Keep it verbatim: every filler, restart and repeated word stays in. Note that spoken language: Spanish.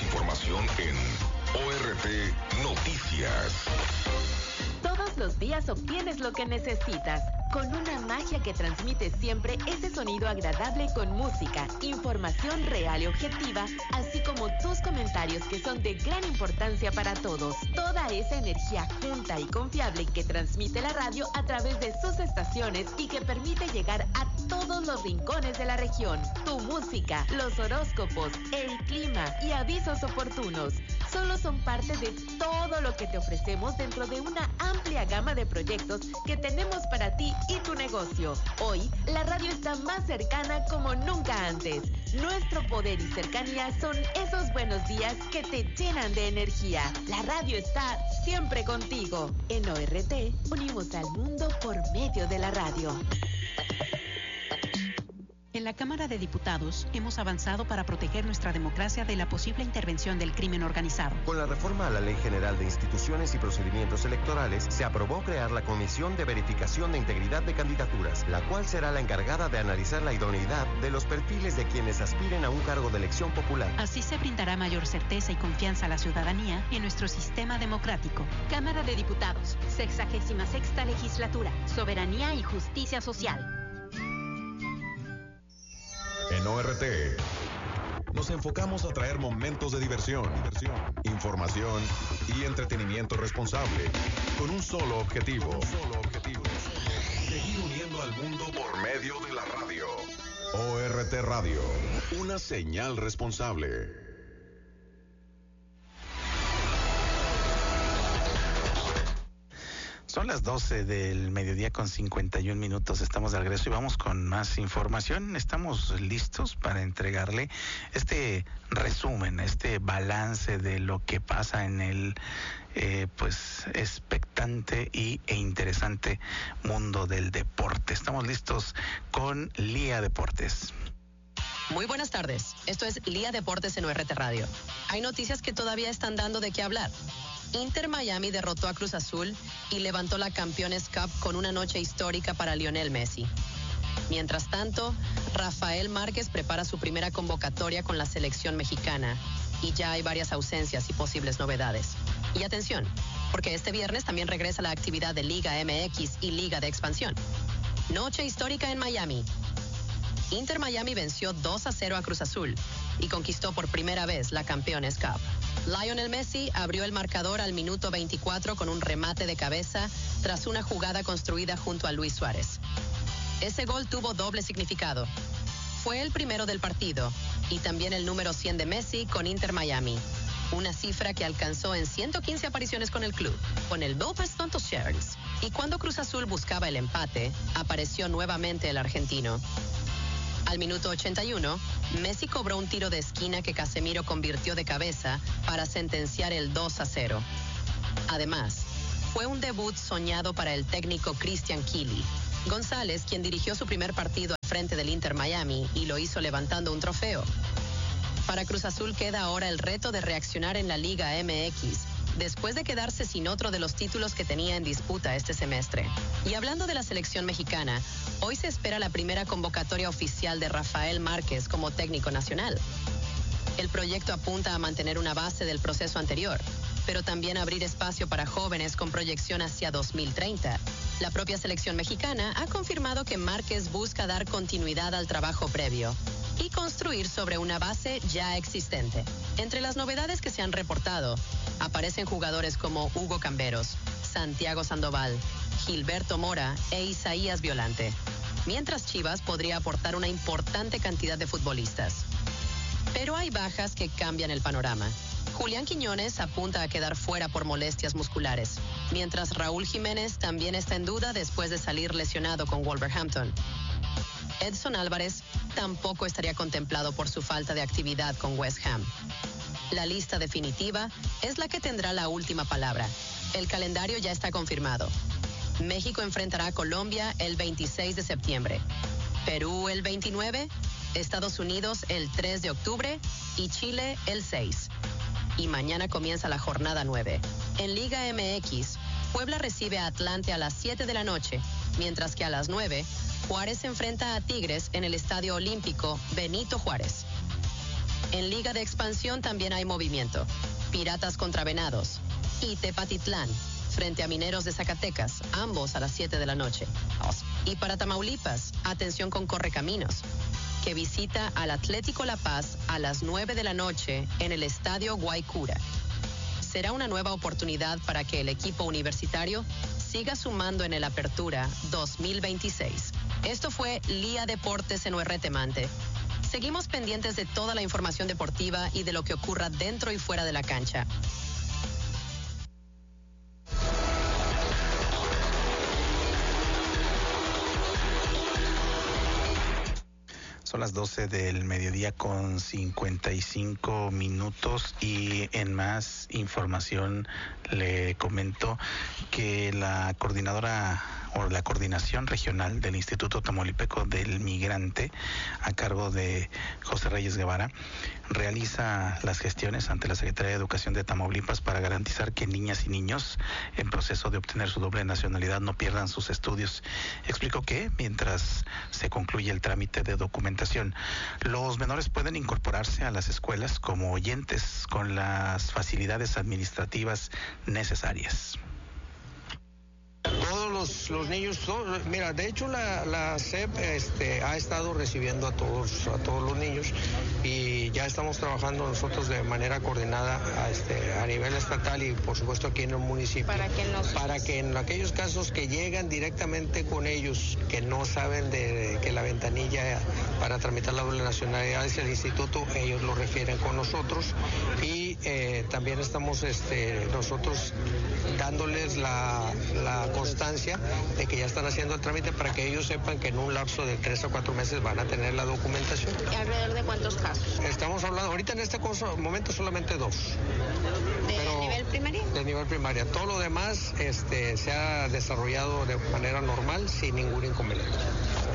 información en O R T Noticias. Todos los días obtienes lo que necesitas, con una magia que transmite siempre ese sonido agradable con música, información real y objetiva, así como tus comentarios que son de gran importancia para todos. Toda esa energía junta y confiable que transmite la radio a través de sus estaciones y que permite llegar a todos los rincones de la región. Tu música, los horóscopos, el clima y avisos oportunos solo son parte de todo lo que te ofrecemos dentro de una amplia gama de proyectos que tenemos para ti y tu negocio. Hoy, la radio está más cercana como nunca antes. Nuestro poder y cercanía son esos buenos días que te llenan de energía. La radio está siempre contigo. En O R T, unimos al mundo por medio de la radio. En la Cámara de Diputados hemos avanzado para proteger nuestra democracia de la posible intervención del crimen organizado. Con la reforma a la Ley General de Instituciones y Procedimientos Electorales, se aprobó crear la Comisión de Verificación de Integridad de Candidaturas, la cual será la encargada de analizar la idoneidad de los perfiles de quienes aspiren a un cargo de elección popular. Así se brindará mayor certeza y confianza a la ciudadanía en nuestro sistema democrático. Cámara de Diputados, sexagésima sexta legislatura, soberanía y justicia social. En O R T nos enfocamos a traer momentos de diversión, diversión, información y entretenimiento responsable, con un solo objetivo, un solo objetivo, seguir uniendo al mundo por medio de la radio. O R T Radio, una señal responsable. Son las doce del mediodía con cincuenta y un minutos, estamos de regreso y vamos con más información. Estamos listos para entregarle este resumen, este balance de lo que pasa en el eh, pues expectante y, e interesante mundo del deporte. Estamos listos con Lía Deportes. Muy buenas tardes, esto es Lía Deportes en O R T Radio. Hay noticias que todavía están dando de qué hablar. Inter Miami derrotó a Cruz Azul y levantó la Campeones Cup con una noche histórica para Lionel Messi. Mientras tanto, Rafael Márquez prepara su primera convocatoria con la selección mexicana y ya hay varias ausencias y posibles novedades. Y atención, porque este viernes también regresa la actividad de Liga M X y Liga de Expansión. Noche histórica en Miami. Inter Miami venció dos a cero a Cruz Azul y conquistó por primera vez la Campeones Cup. Lionel Messi abrió el marcador al minuto veinticuatro con un remate de cabeza tras una jugada construida junto a Luis Suárez. Ese gol tuvo doble significado. Fue el primero del partido y también el número cien de Messi con Inter Miami, una cifra que alcanzó en ciento quince apariciones con el club, con el Belfast Santos Sharks. Y cuando Cruz Azul buscaba el empate, apareció nuevamente el argentino. Al minuto ochenta y uno, Messi cobró un tiro de esquina que Casemiro convirtió de cabeza para sentenciar el dos a cero. Además, fue un debut soñado para el técnico Christian Keely. González, quien dirigió su primer partido al frente del Inter Miami y lo hizo levantando un trofeo. Para Cruz Azul queda ahora el reto de reaccionar en la Liga M X, después de quedarse sin otro de los títulos que tenía en disputa este semestre. Y hablando de la selección mexicana, hoy se espera la primera convocatoria oficial de Rafael Márquez como técnico nacional. El proyecto apunta a mantener una base del proceso anterior, pero también abrir espacio para jóvenes con proyección hacia dos mil treinta. La propia selección mexicana ha confirmado que Márquez busca dar continuidad al trabajo previo y construir sobre una base ya existente. Entre las novedades que se han reportado, aparecen jugadores como Hugo Camberos, Santiago Sandoval, Gilberto Mora e Isaías Violante. Mientras Chivas podría aportar una importante cantidad de futbolistas. Pero hay bajas que cambian el panorama. Julián Quiñones apunta a quedar fuera por molestias musculares, mientras Raúl Jiménez también está en duda después de salir lesionado con Wolverhampton. Edson Álvarez tampoco estaría contemplado por su falta de actividad con West Ham. La lista definitiva es la que tendrá la última palabra. El calendario ya está confirmado. México enfrentará a Colombia el veintiséis de septiembre, Perú el veintinueve, Estados Unidos el tres de octubre y Chile el seis. Y mañana comienza la jornada nueve. En Liga M X, Puebla recibe a Atlante a las siete de la noche, mientras que a las nueve, Juárez se enfrenta a Tigres en el Estadio Olímpico Benito Juárez. En Liga de Expansión también hay movimiento. Piratas contra Venados y Tepatitlán frente a Mineros de Zacatecas, ambos a las siete de la noche. Y para Tamaulipas, atención con Correcaminos, que visita al Atlético La Paz a las nueve de la noche en el Estadio Guaycura. Será una nueva oportunidad para que el equipo universitario siga sumando en el Apertura dos mil veintiséis. Esto fue Lía Deportes en U R T Mante. Seguimos pendientes de toda la información deportiva y de lo que ocurra dentro y fuera de la cancha. Son las doce del mediodía con cincuenta y cinco minutos y en más información le comento que la coordinadora o la coordinación regional del Instituto Tamaulipeco del Migrante, a cargo de José Reyes Guevara, realiza las gestiones ante la Secretaría de Educación de Tamaulipas para garantizar que niñas y niños en proceso de obtener su doble nacionalidad no pierdan sus estudios. Explicó que mientras se concluye el trámite de documentación, los menores pueden incorporarse a las escuelas como oyentes con las facilidades administrativas necesarias. Todos los, los niños, todos, mira, de hecho la, la S E P este, ha estado recibiendo a todos, a todos los niños y ya estamos trabajando nosotros de manera coordinada a, este, a nivel estatal y por supuesto aquí en el municipio. Para que, nos... para que en aquellos casos que llegan directamente con ellos, que no saben de, de que la ventanilla para tramitar la doble nacionalidad es el instituto, ellos lo refieren con nosotros y eh, también estamos este, nosotros dándoles la, la constancia de que ya están haciendo el trámite para que ellos sepan que en un lapso de tres a cuatro meses van a tener la documentación. ¿Alrededor de cuántos casos? Estamos hablando, ahorita en este momento solamente dos. ¿De Pero, nivel primaria? De nivel primaria. Todo lo demás este, se ha desarrollado de manera normal sin ningún inconveniente.